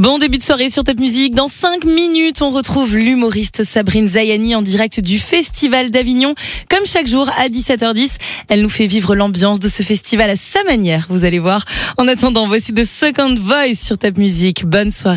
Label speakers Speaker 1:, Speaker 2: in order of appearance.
Speaker 1: Bon début de soirée sur Top Music. Dans 5 minutes, on retrouve l'humoriste Sabrine Zayani en direct du Festival d'Avignon. Comme chaque jour à 17h10, elle nous fait vivre l'ambiance de ce festival à sa manière, vous allez voir. En attendant, voici The Second Voice sur Top Music. Bonne soirée.